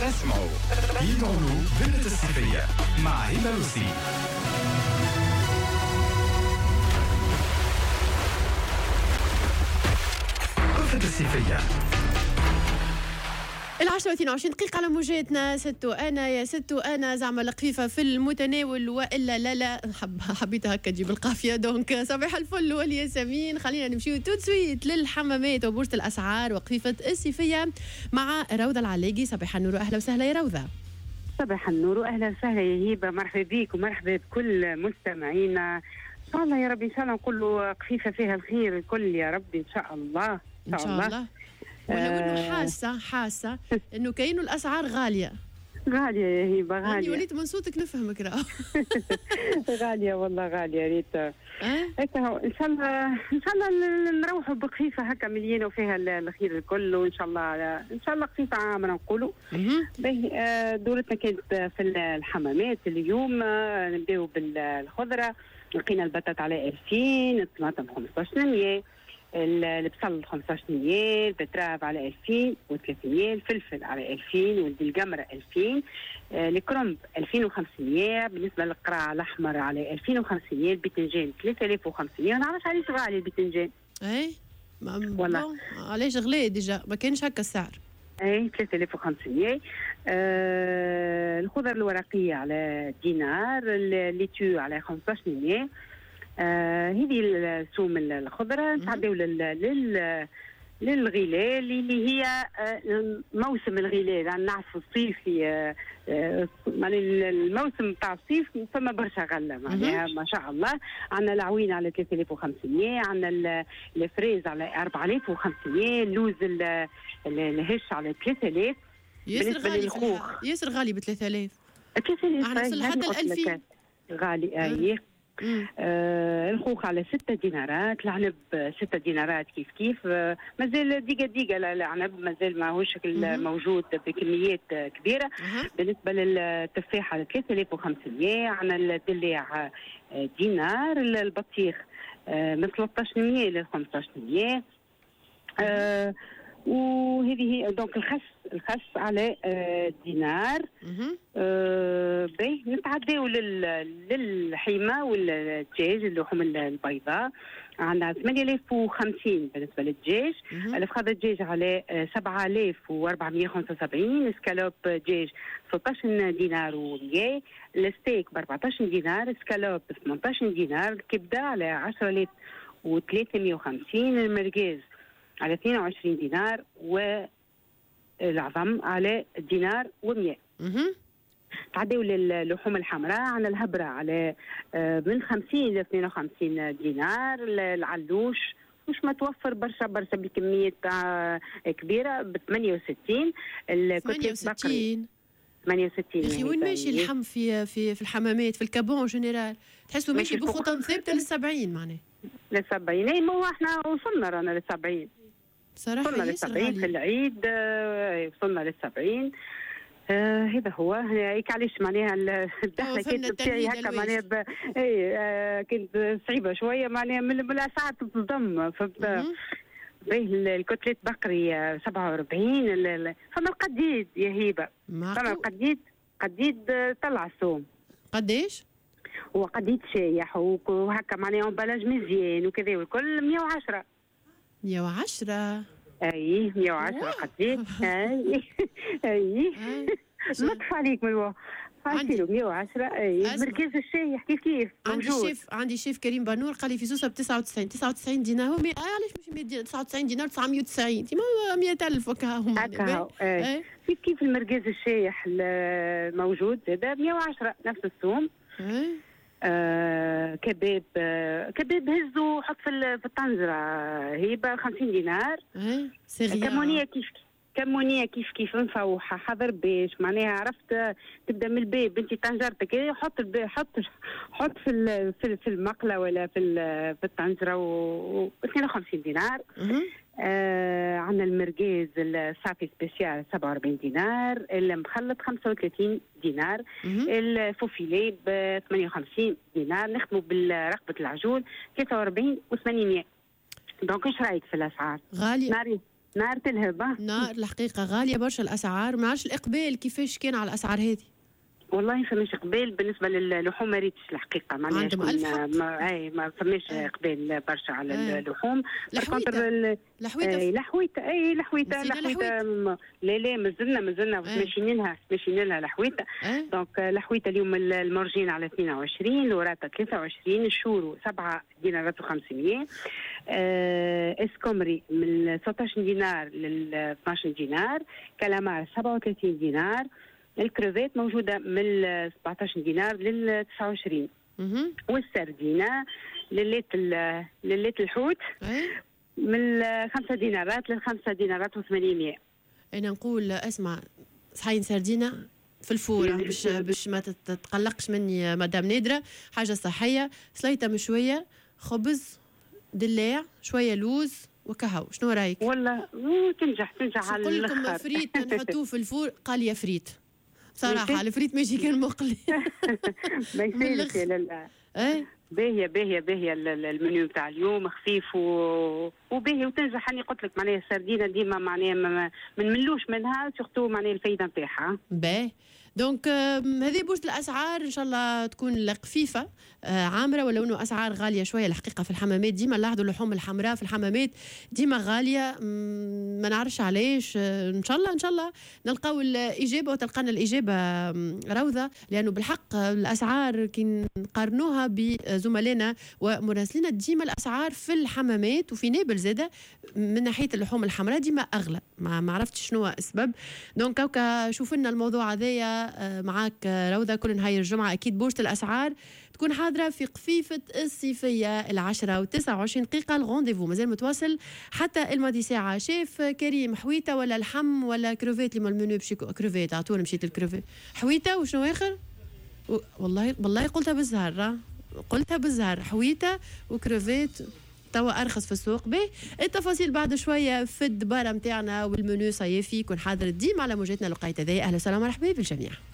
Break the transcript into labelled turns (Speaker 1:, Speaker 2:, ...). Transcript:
Speaker 1: اسمعوا يدعموا بنت الصيفية مع هبة لوسي. قفة الصيفية
Speaker 2: 10:22 دقيقة على موجاتنا. ستو أنا يا ستو أنا زعما القفيفة في المتناول وإلا لا حبيت هكا تجيب القافية. دونك صباح الفل والياسمين. خلينا نمشيو تو سويت للحمامات وبورصة الأسعار وقفيفة الصيفية مع روضة العلاقي. صباح النور وأهلا وسهلا يا روضة.
Speaker 3: صباح النور واهلا وسهلا يا هبه، مرحبا بك ومرحبا بكل مستمعينا. ان شاء الله يا رب، ان شاء الله نقولوا قفيفه فيها الخير الكل يا رب ان شاء الله.
Speaker 2: ان شاء الله. ولو انه حاسه انه كاينو الاسعار غاليه
Speaker 3: يا هبه، غاليه.
Speaker 2: وليت من صوتك نفهمك راه.
Speaker 3: غاليه والله غاليه ريت. هكا ان شاء الله نروحوا بخفيفه هكا مليانه وفيها الخير الكل، وان شاء الله خفيفه عامه نقولوا. دورتنا كانت في الحمامات اليوم. نبداو بالخضره. لقينا البطاط على 2000، الطماطم 1500، البصل 1500، البتراف على 2300، الفلفل على 2000، والدلقمرة 2000، الكرنب 2500، بالنسبة للقراع الأحمر على 2500، البتنجان 3500. ما نعرفش علاش غالي البتنجان.
Speaker 2: اي
Speaker 3: والله
Speaker 2: علاش غلي ديجا؟ ما كانش هكا السعر.
Speaker 3: اي 3500. الخضر الورقية على دينار، الليتو على 1500. هذه السوم الخضراء. نتعداو للغلال اللي هي موسم الغلال. نعرفوا الصيفي، الموسم تاع الصيف فما برشا غله معناها ما شاء الله. عندنا العوين على 3500، عندنا الفريز على 4500، اللوز الهش على 3000.
Speaker 2: ياسر غالي ياسر غالي ب 3000. احنا وصل لحد 2000
Speaker 3: غالي. الخوخ على 6 دينارات، العنب 6 دينارات كيف مازال ديقة العنب مازال ماهوش موجود بكميات كبيرة. بالنسبة للتفاح على 3500، عنا الدلاع دينار، البطيخ من 1300 ل 1500. وهذه هي دونك الخس على دينار. باهي نتعداو للحيمه والدجاج، اللحوم البيضاء. عندنا 8050 بالنسبه للدجاج، الفخاذ الدجاج على 7475، السكالوب دجاج 16 دينار و100، الستيك ب 14 دينار، السكالوب ب 18 دينار، الكبده على 10350، المرقاز على 22 دينار، والعظم على دينار و100. تعديوا للحوم الحمراء. عندنا الهبرة على من 50 ل 52 دينار، العلوش مش متوفر برشا بكمية كبيرة ب 68. الكتلة بقري 68.
Speaker 2: يا اخي وين ماشي اللحم في الحمامات في الكابون جنرال؟ تحسوا ماشي بخطى ثابته لل70 معناه.
Speaker 3: لل70. اي ما هو احنا وصلنا رانا لل70
Speaker 2: صراحه.
Speaker 3: وصلنا لل70 في العيد. وصلنا لل70. هذا هو هيك. علاش معناها الدخله كانت بتاعي هكا معناها كانت صعيبه شويه معناها من الاسعار تتصدم. الكتلة بقري 47. فما القديد يا هبه، فما القديد طلع السوم.
Speaker 2: قديش؟
Speaker 3: هو قديد شايح وهكا معناها امبلاج مزيان وكذا والكل 110.
Speaker 2: 110.
Speaker 3: اي 110 قديد. اي لطف عليك من كيلو 110. اي مركز الشايح كيف موجود.
Speaker 2: عندي شيف كريم بانور قال لي في سوسه ب 99 دينار. هو علاش مش 99 دينار 990 تيما 100,000 هكا.
Speaker 3: كيف المركز الشايح موجود هذا 110 نفس السوم. كباب هزو حط في الطنجرة هيبة 50 دينار. كمونية كيف مفوحة حضر باش معناها عرفت تبدا من الباب انت طنجرتك. حط في المقلة ولا في الطنجرة و 52 دينار. عندنا المرقاز الصافي سبيسيال 47 دينار، المخلط 35 دينار، الفوفيلي ب 58 دينار. نختموا بالرقبة العجول 43 و800. دونك ايش رايك في الاسعار؟
Speaker 2: غالية.
Speaker 3: نار تلهب.
Speaker 2: نار الحقيقه غاليه برشا الاسعار، ما نعرفش الاقبال كيفاش كان على الاسعار هذه.
Speaker 3: والله فماش قبال بالنسبه للحوم، ما ريتش الحقيقه معناها
Speaker 2: عندهم ألف حق.
Speaker 3: ما فماش قبال برشا على اللحوم.
Speaker 2: لحويته
Speaker 3: لحويته لا مازلنا ماشيين لها لحويته. دونك لحويته اليوم المرجين على 22، الوراثه 23، الشورو 7 دينارات و500. اسكومري من 16 دينار ل 12 دينار، كالامار 37 دينار، الكروفيت موجودة من 17 دينار لل 29، والسردينة لليت الحوت من 5 دينارات لل 5 دينارات و800.
Speaker 2: أنا نقول اسمع صحين سردينة في الفورة باش ما تتقلقش مني مدام نادرة، حاجة صحية، سليطة مشوية، خبز، دلاع، شوية لوز وكهو. شنو رايك؟
Speaker 3: والله تنجح على
Speaker 2: الاخر. نقول لكم فريت نحطوه في الفور، قال يا فريت صراحه الفريت ماشي كان مقلي.
Speaker 3: ما يصيرش لا. باهيه المنيو تاع اليوم خفيف وباهي وتنجح. اني قلت لك معناها السردينه ديما معناها ما نملوش منها، سورتو معناها الفايده نتاعها باهي.
Speaker 2: دونك هذه بوجه الاسعار ان شاء الله تكون خفيفه عامره، ولو انه اسعار غاليه شويه الحقيقه في الحمامات. ديما نلاحظوا اللحوم الحمراء في الحمامات ديما غاليه، ما نعرفش علاش. ان شاء الله نلقاو الاجابه وتلقانا الاجابه روضه، لانه بالحق الاسعار كي نقارنوها بزملائنا ومراسلينا ديما الاسعار في الحمامات وفي نابلس زاده من ناحيه اللحوم الحمراء ديما اغلى. ما عرفتش شنو السبب. دونك هكا شوف لنا الموضوع هذايا معاك روضه كل نهار الجمعه. اكيد بوجه الاسعار تكون حاضره في قفيفه الصيفيه 10:29 دقيقه. الغونديفو مازال متواصل حتى الماضي ساعه. شيف كريم، حويته ولا لحم ولا كروفيت؟ اللي المنيو بشي كروفيت اعطوني. مشيت الكروفيت حويته وشنو اخر؟ والله قلتها بالزهر حويته وكروفيت توا ارخص في السوق. به التفاصيل بعد شويه في الدباره نتاعنا والمنيو صيفي يكون حاضر ديما على موجتنا لقيت هذايا. اهلا وسهلا ومرحبا بالجميع.